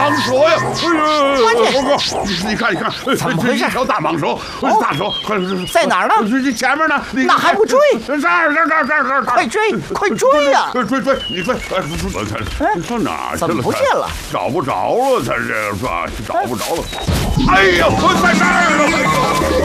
蟒蛇呀！哎呦，猴哥，你看， 怎么回事？ 一条大蟒蛇，大蛇，快在哪儿呢？ 前面呢。 那还不追？ 这儿！ 快追呀！ 追！你快！我上哪去了？ 怎么不见了？ 找不着了，他这是吧？找不着了。哎呀，我在这儿了！